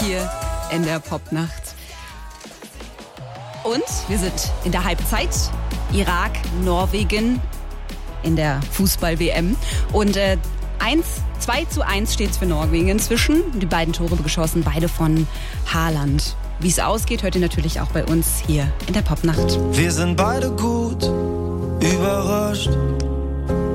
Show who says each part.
Speaker 1: hier in der Popnacht. Und wir sind in der Halbzeit. Irak, Norwegen in der Fußball-WM. Und 2:1 steht es für Norwegen inzwischen. Die beiden Tore geschossen, beide von Haaland. Wie es ausgeht, hört ihr natürlich auch bei uns hier in der Popnacht.
Speaker 2: Wir sind beide gut überrascht.